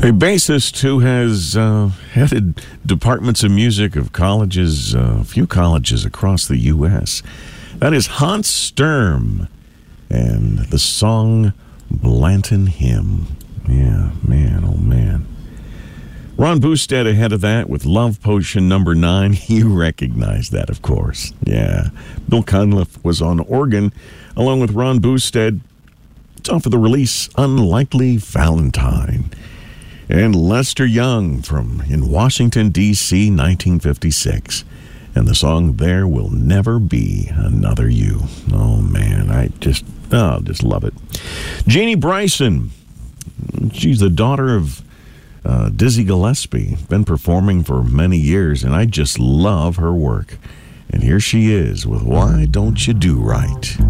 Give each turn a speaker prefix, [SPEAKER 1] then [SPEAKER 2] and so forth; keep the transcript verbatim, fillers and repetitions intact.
[SPEAKER 1] A bassist who has uh, headed departments of music of colleges, uh, a few colleges across the U S That is Hans Sturm, and the song Blanton Hymn. Yeah, man, oh man. Ron Boosted ahead of that with Love Potion number nine. You recognize that, of course. Yeah. Bill Cunliffe was on organ along with Ron Boosted. It's off of the release Unlikely Valentine. And Lester Young from In Washington, D C, nineteen fifty-six. And the song There Will Never Be Another You. Oh, man, I just, oh, just love it. Jeannie Bryson. She's the daughter of uh, Dizzy Gillespie. Been performing for many years, and I just love her work. And here she is with Why Don't You Do Right?